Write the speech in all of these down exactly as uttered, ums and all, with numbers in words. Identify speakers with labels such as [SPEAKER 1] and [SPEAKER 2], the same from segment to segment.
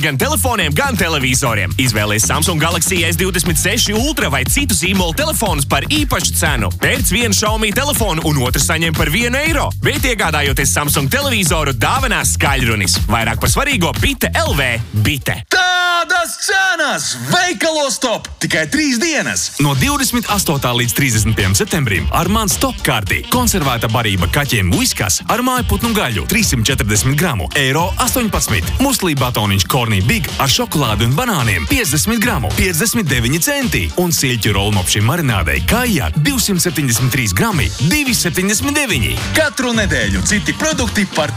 [SPEAKER 1] Gan telefoniem, gan televizoriem. Izvēlies Samsung Galaxy S divdesmit seši Ultra vai citu zīmolu telefonus par īpašu cenu. Pērc vienu Xiaomi telefonu un otru saņem par vienu eiro. Bet iegādājoties Samsung televizoru, dāvinās skaļrunis. Vairāk par svarīgo Bite L V. Bite.
[SPEAKER 2] Tādas cenas! Veikalos top! Tikai trīs dienas!
[SPEAKER 3] No divdesmit astotā līdz trīsdesmit pirmajam septembrim ar mans top kārti. Konservēta barība kaķiem Whiskas ar mājputnu gaļu trīssimt četrdesmit gramu, eiro astoņpadsmit. Muslī batoniņš Korni Big ar šokolādi un banāniem piecdesmit gramu, piecdesmit deviņi centi. Un silķu rolmopšiem marinādei Kaija divsimt septiņdesmit trīs grami, divi septiņdesmit deviņi.
[SPEAKER 2] Katru nedēļu citi produkti par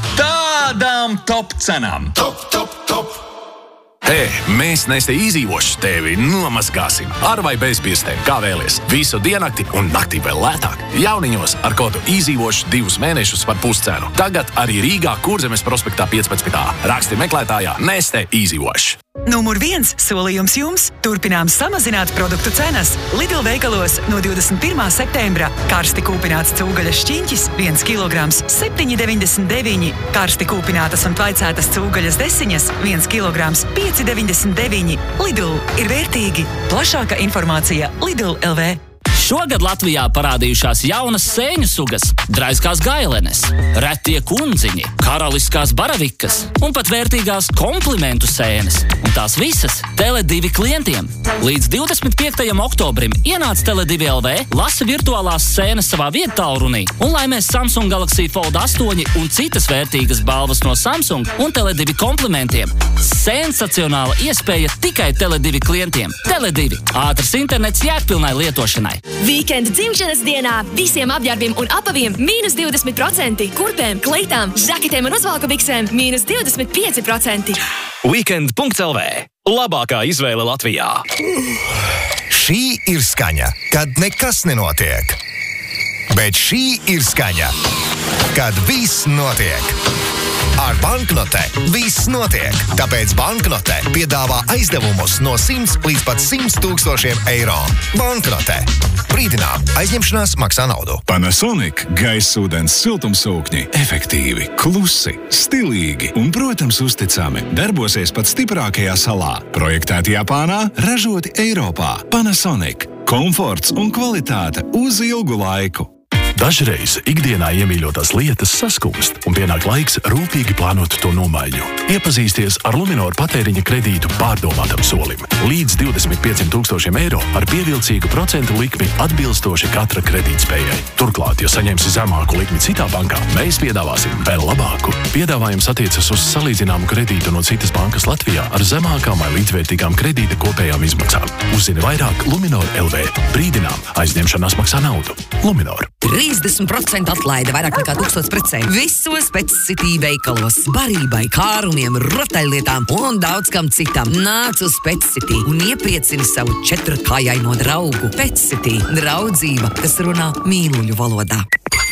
[SPEAKER 2] tādām top cenām.
[SPEAKER 4] Top, top, top!
[SPEAKER 5] Hei, mēs Neste izdzīvoši tevi nomazgāsim. Ar vai bez pirkstiem, kā vēlies. Visu diennakti un naktī vēl lētāk. Jauniņos ar kodu izdzīvoši divus mēnešus par puscenu. Tagad arī Rīgā Kurzemes prospektā piecpadsmit A. Raksti meklētājā Neste izdzīvoši.
[SPEAKER 6] Numur viens solījums jums. Turpinām samazināt produktu cenas. Lidl veikalos no divdesmit pirmā septembra. Karsti kūpināts cūgaļas šķiņķis viens kilograms septiņi deviņdesmit deviņi. Karsti kūpinātas un tvaicētas cūgaļas desiņas viens kilograms pieci deviņdesmit deviņi. Lidl ir vērtīgi. Plašāka informācija Lidl L V.
[SPEAKER 7] Šogad Latvijā parādījušās jaunas sēņu sugas, draiskās gailenes, retie kundziņi, karaliskās baravikas un pat vērtīgās komplimentu sēnes. Un tās visas Tele divi klientiem. Līdz divdesmit piektajam oktobrim ienāc Tele divi L V, lasa virtuālās sēnes savā viedtālrunī un laimēs Samsung Galaxy Fold astoņi un citas vērtīgas balvas no Samsung un Tele divi komplimentiem. Sensacionāla iespēja tikai Tele divi klientiem. Tele divi – ātrs internets jēgpilnai lietošanai.
[SPEAKER 8] Weekend dzimšanas dienā visiem apģērbiem un apaviem mīnus divdesmit procenti, kurpēm, kleitām, žaketēm un uzvalku biksēm mīnus divdesmit pieci procenti.
[SPEAKER 3] Weekend punkts L V. Labākā izvēle Latvijā.
[SPEAKER 4] Šī ir skaņa, kad nekas nenotiek. Bet šī ir skaņa, kad viss notiek. Ar Banknote viss notiek, tāpēc Banknote piedāvā aizdevumus no simts līdz pat simt tūkstošiem eiro. Banknote. Brīdinām, aizņemšanās maksā naudu.
[SPEAKER 9] Panasonic gaisūdens siltumsūkņi efektīvi, klusi, stilīgi un, protams, uzticami darbosies pat stiprākajā salā. Projektēti Japānā, ražoti Eiropā. Panasonic. Komforts un kvalitāte uz ilgu laiku.
[SPEAKER 10] Dažreiz ikdienā iemīļotās lietas saskumst un pienāk laiks rūpīgi plānot to nomaiņu. Iepazīsties ar Luminoru patēriņa kredītu pārdomātam solim. Līdz divdesmit pieciem tūkstošiem eiro ar pievilcīgu procentu likmi atbilstoši katra kredītspējai. Turklāt, ja saņemsi zemāku likmi citā bankā, mēs piedāvāsim vēl labāku. Piedāvājums attiecas uz salīdzināmu kredītu no citas bankas Latvijā ar zemākām vai līdzvērtīgām kredīta kopējām izmaksām. Uzzini vairāk Luminor L V. Brīdinām, aizņemšanās maksā naudu. Luminor.
[SPEAKER 11] trīsdesmit procenti atlaide vairāk nekā tūkstots precēm. Visos Pet City veikalos. Barībai, kārumiem, rotaļlietām un daudz kam citam. Nāc uz Pet City un iepriecini savu četrkājaino draugu. Pet City. Draudzība, kas runā mīluļu valodā.